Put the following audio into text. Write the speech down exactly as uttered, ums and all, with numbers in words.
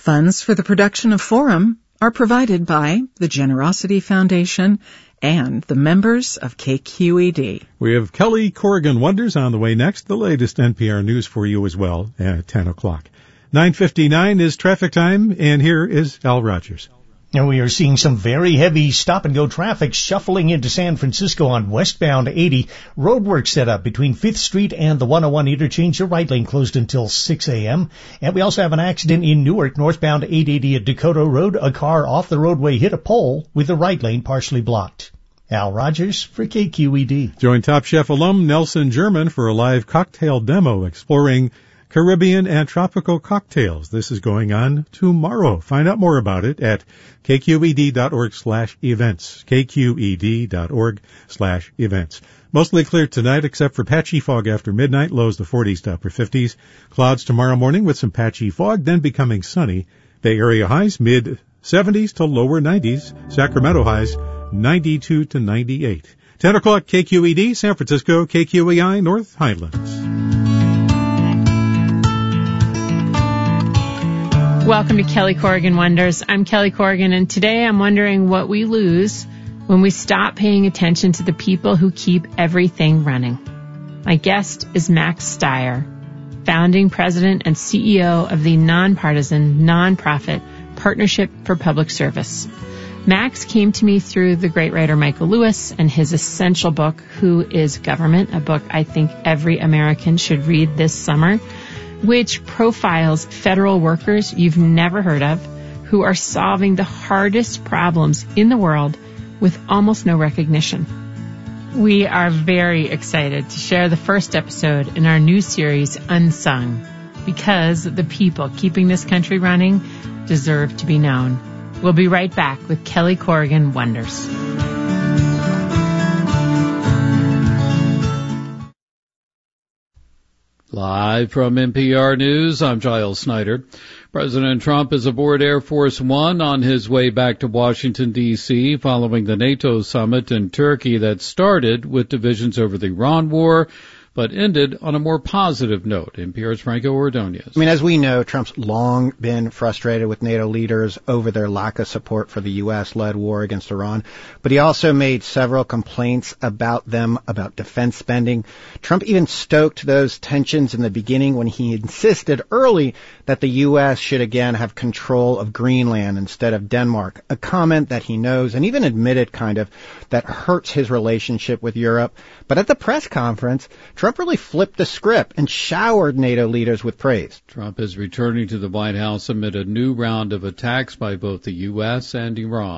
Funds for the production of Forum are provided by the Generosity Foundation and the members of K Q E D. We have Kelly Corrigan Wonders on the way next, the latest N P R news for you as well at ten o'clock. nine fifty-nine is traffic time, and here is Al Rogers. And we are seeing some very heavy stop-and-go traffic shuffling into San Francisco on westbound eighty. Roadwork set up between fifth Street and the one oh one interchange. The right lane closed until six a.m. And we also have an accident in Newark, northbound eight eighty at Dakota Road. A car off the roadway hit a pole with the right lane partially blocked. Al Rogers for K Q E D. Join Top Chef alum Nelson German for a live cocktail demo exploring Caribbean and tropical cocktails. This is going on tomorrow. Find out more about it at kqed.org slash events. kqed.org slash events. Mostly clear tonight except for patchy fog after midnight. Lows the forties to upper fifties. Clouds tomorrow morning with some patchy fog, then becoming sunny. Bay Area highs mid seventies to lower nineties. Sacramento highs ninety-two to ninety-eight. ten o'clock K Q E D, San Francisco, K Q E I, North Highlands. Welcome to Kelly Corrigan Wonders. I'm Kelly Corrigan, and today I'm wondering what we lose when we stop paying attention to the people who keep everything running. My guest is Max Stier, founding president and C E O of the nonpartisan, nonprofit Partnership for Public Service. Max came to me through the great writer Michael Lewis and his essential book, Who is Government?, a book I think every American should read this summer, which profiles federal workers you've never heard of who are solving the hardest problems in the world with almost no recognition. We are very excited to share the first episode in our new series, Unsung, because the people keeping this country running deserve to be known. We'll be right back with Kelly Corrigan Wonders. Live from N P R News, I'm Giles Snyder. President Trump is aboard Air Force One on his way back to Washington, D C following the NATO summit in Turkey that started with divisions over the Iran war, but ended on a more positive note. N P R's Franco Ordonez. I mean, as we know, Trump's long been frustrated with NATO leaders over their lack of support for the U S-led war against Iran, but he also made several complaints about them, about defense spending. Trump even stoked those tensions in the beginning when he insisted early that the U S should again have control of Greenland instead of Denmark, a comment that he knows and even admitted kind of that hurts his relationship with Europe. But at the press conference, Trump really flipped the script and showered NATO leaders with praise. Trump is returning to the White House amid a new round of attacks by both the U S and Iran.